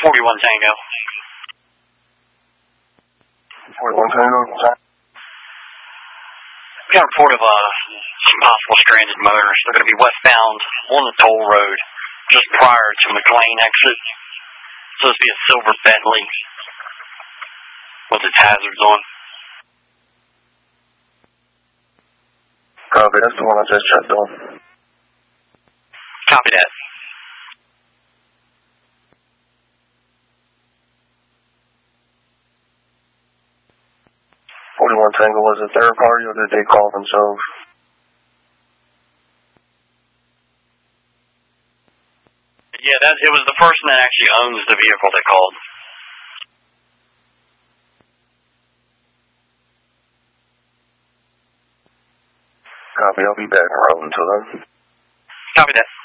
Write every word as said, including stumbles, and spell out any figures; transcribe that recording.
forty-one Tango. forty-one Tango. We got a report of uh, some possible stranded motorists. They're going to be westbound on the toll road just prior to McLean exit. So this be a silver Bentley with its hazards on. Copy, that's the one I just checked on. Copy that. forty-one Tango, was it third party or did they call themselves? Yeah, that it was the person that actually owns the vehicle that called. Copy, I'll be back in road until then. Copy that.